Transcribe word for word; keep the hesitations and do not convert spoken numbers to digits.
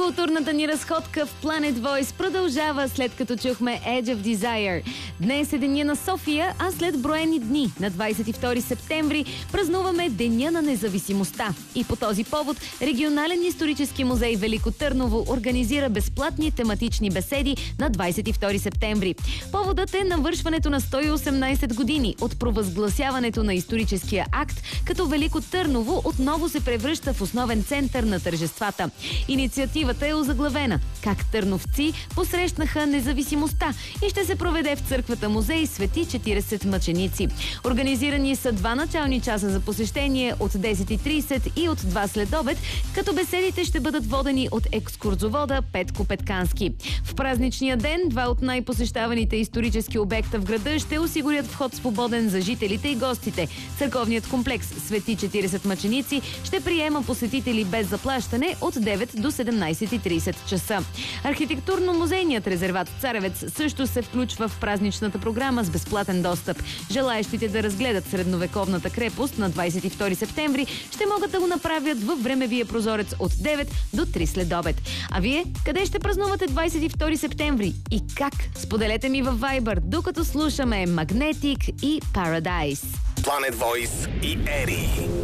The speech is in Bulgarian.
Културната ни разходка в Planet Voice продължава, след като чухме Edge of Desire. Днес е деня на София, а след броени дни, на двадесет и втори септември, празнуваме Деня на независимостта. И по този повод Регионален исторически музей Велико Търново организира безплатни тематични беседи на двадесет и втори септември. Поводът е навършването на сто и осемнадесет години от провъзгласяването на историческия акт, като Велико Търново отново се превръща в основен център на тържествата. Инициативата е озаглавена "Как търновци посрещнаха независимостта" и ще се проведе в църквата музей Свети четиридесет мъченици. Организирани са два начални часа за посещение от десет и тридесет и от два след обед, като беседите ще бъдат водени от екскурзовода Петко Петкански. В празничния ден два от най-посещаваните исторически обекта в града ще осигурят вход свободен за жителите и гостите. Църковният комплекс Свети четиридесет мъченици ще приема посетители без заплащане от девет до седемнадесет и тридесет часа. Архитектурно-музейният резерват Царевец също се включва в празничната програма с безплатен достъп. Желаещите да разгледат средновековната крепост на двадесет и втори септември ще могат да го направят във времевия прозорец от девет до три след обед. А вие къде ще празнувате двадесет и втори септември и как? Споделете ми във Viber, докато слушаме Magnetic и Paradise. Planet Voice и Ери.